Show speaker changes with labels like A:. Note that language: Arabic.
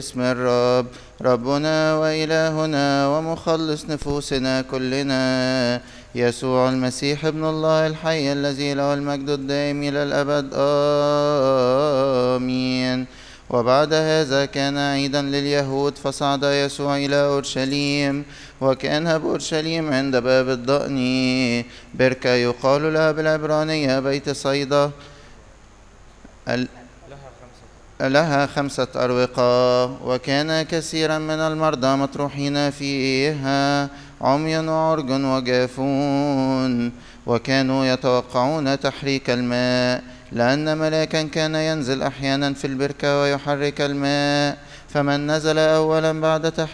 A: باسم الرب ربنا وإلهنا ومخلص نفوسنا كلنا يسوع المسيح ابن الله الحي الذي له المجد الدائم إلى الأبد آمين. وبعد هذا كان عيدا لليهود، فصعد يسوع إلى أورشليم، وكان بأورشليم عند باب الضأن بركة يقال لها بالعبرانية بيت صيدا لها 5 أروقة، وكان كثيرا من المرضى مطروحين فيها، عمي وعرج وجافون، وكانوا يتوقعون تحريك الماء، لأن ملاكا كان ينزل أحيانا في البركة ويحرك الماء، فمن نزل أولا بعد تحريك